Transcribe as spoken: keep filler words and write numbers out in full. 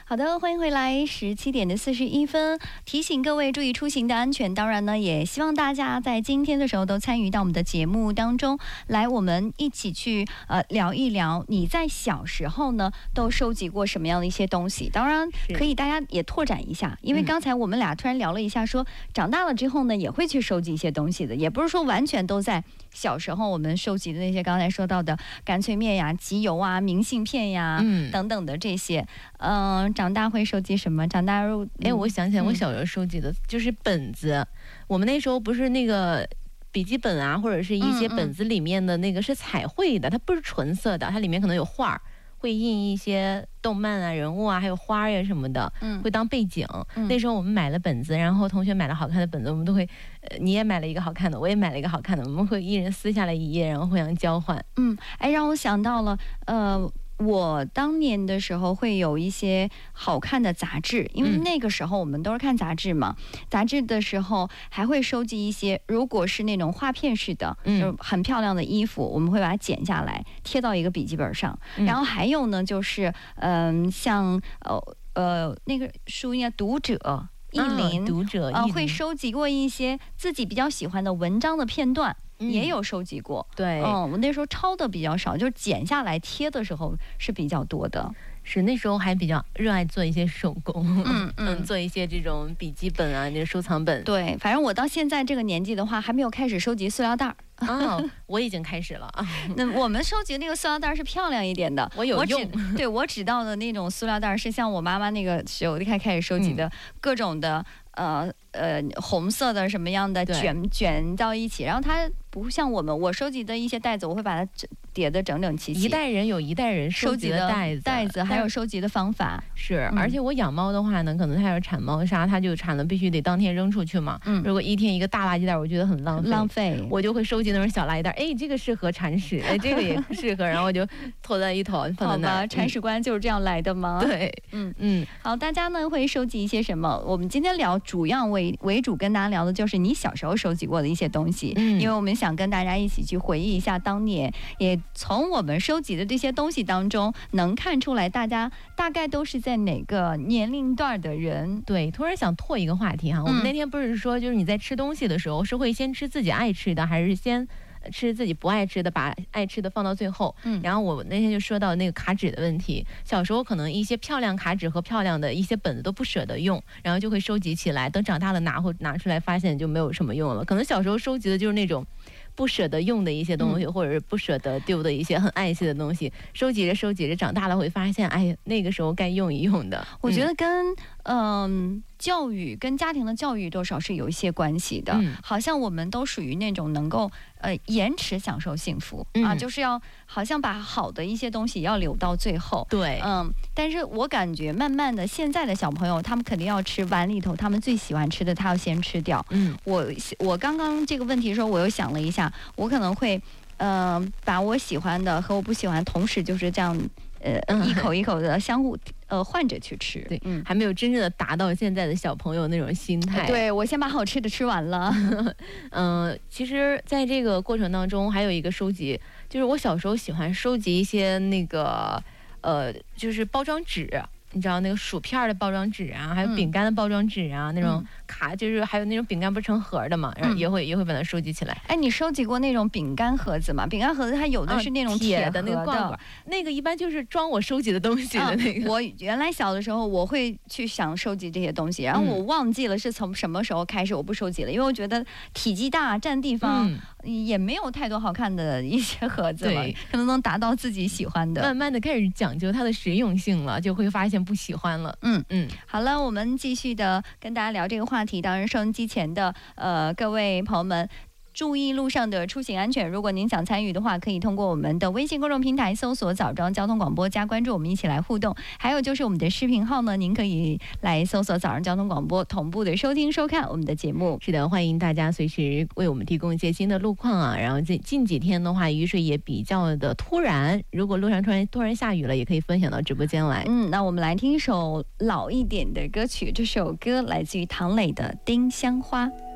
好的，欢迎回来，十七点的四十一分，提醒各位注意出行的安全。当然呢，也希望大家在今天的时候都参与到我们的节目当中来，我们一起去呃聊一聊你在小时候呢都收集过什么样的一些东西。当然可以大家也拓展一下，因为刚才我们俩突然聊了一下说，长大了之后呢也会去收集一些东西的，也不是说完全都在小时候我们收集的那些刚才说到的干脆面呀、集邮啊、明信片呀、嗯、等等的这些。嗯、呃，长大会收集什么？长大入哎，我想起来，我小时候收集的就是本子。嗯、我们那时候不是那个笔记本啊，或者是一些本子里面的那个是彩绘的，嗯嗯它不是纯色的，它里面可能有画，会印一些动漫啊、人物啊，还有花呀什么的，嗯，会当背景。嗯、那时候我们买了本子，然后同学买了好看的本子，我们都会，呃，你也买了一个好看的，我也买了一个好看的，我们会一人撕下来一页，然后互相交换。 嗯，哎，让我想到了，呃。我当年的时候会有一些好看的杂志，因为那个时候我们都是看杂志嘛。嗯、杂志的时候还会收集一些，如果是那种画片式的，嗯、就是很漂亮的衣服，我们会把它剪下来贴到一个笔记本上。嗯、然后还有呢，就是嗯、呃，像呃呃那个书应该读者。意林、 啊、读者呃会收集过一些自己比较喜欢的文章的片段，嗯、也有收集过。 对， 嗯，我那时候抄的比较少，就是剪下来贴的时候是比较多的。 是那时候还比较热爱做一些手工，嗯嗯，做一些这种笔记本啊，那收藏本。 对，反正我到现在这个年纪的话，还没有开始收集塑料袋。 哦，我已经开始了啊。 那我们收集的那个塑料袋是漂亮一点的， 我有用。 我对我知道的那种塑料袋是像我妈妈那个时候开开始收集的各种的。嗯、呃呃，红色的什么样的卷卷到一起，然后它不像我们我收集的一些袋子，我会把它叠得整整齐齐。 一代人有一代人收集的袋子， 袋子还有收集的方法是、嗯。而且我养猫的话呢，可能它要产猫砂，它就产了必须得当天扔出去嘛。嗯。如果一天一个大垃圾袋，我觉得很浪费。 浪费。 我就会收集那种小垃圾袋，哎，这个适合铲屎，哎，这个也适合，然后我就拖在一坨放在那儿。 好吧，铲屎官就是这样来的吗？ 对，嗯嗯。 好，大家呢会收集一些什么？我们今天聊主要为为主跟大家聊的就是你小时候收集过的一些东西，嗯、因为我们想跟大家一起去回忆一下当年，也从我们收集的这些东西当中能看出来大家大概都是在哪个年龄段的人。 对，突然想拓一个话题哈，嗯、我们那天不是说就是你在吃东西的时候是会先吃自己爱吃的，还是先吃自己不爱吃的，把爱吃的放到最后。嗯，然后我那天就说到那个卡纸的问题，小时候可能一些漂亮卡纸和漂亮的一些本子都不舍得用，然后就会收集起来，等长大了拿或拿出来发现就没有什么用了。可能小时候收集的就是那种不舍得用的一些东西，嗯、或者是不舍得丢的一些很爱惜的东西，收集着收集着，长大了会发现，哎呀，那个时候该用一用的。 我觉得跟嗯、呃、教育跟家庭的教育多少是有一些关系的。嗯、好像我们都属于那种能够呃延迟享受幸福、嗯、啊，就是要好像把好的一些东西要留到最后。 对， 嗯，但是我感觉慢慢的，现在的小朋友他们肯定要吃碗里头他们最喜欢吃的，他要先吃掉。嗯，我我刚刚这个问题的时候，我又想了一下，我可能会嗯、呃、把我喜欢的和我不喜欢同时就是这样呃一口一口的相互呃换着去吃。 对，嗯，还没有真正的达到现在的小朋友那种心态。 对，我先把好吃的吃完了。 嗯、呃，其实在这个过程当中还有一个收集，就是我小时候喜欢收集一些那个呃就是包装纸，你知道那个薯片的包装纸啊，还有饼干的包装纸啊，嗯、那种卡，就是还有那种饼干不是成盒的嘛，然后也会、嗯、也会把它收集起来。 哎，你收集过那种饼干盒子吗？饼干盒子它有的是那种铁的那个罐罐， 那个一般就是装我收集的东西的那个。 嗯、我原来小的时候我会去想收集这些东西，然后我忘记了是从什么时候开始我不收集了，因为我觉得体积大占地方。嗯也没有太多好看的一些盒子了，可能能达到自己喜欢的。 慢慢的开始讲究它的实用性了，就会发现不喜欢了。 嗯嗯，好了，我们继续的跟大家聊这个话题。当然，收音机前的呃各位朋友们，注意路上的出行安全。如果您想参与的话，可以通过我们的微信公众平台搜索枣庄交通广播加关注，我们一起来互动。还有就是我们的视频号呢，您可以来搜索枣庄交通广播，同步的收听收看我们的节目。 是的，欢迎大家随时为我们提供一些新的路况啊。然后近近几天的话，雨水也比较的突然，如果路上突然突然下雨了，也可以分享到直播间来。 嗯，那我们来听一首老一点的歌曲，这首歌来自于唐磊的《丁香花》。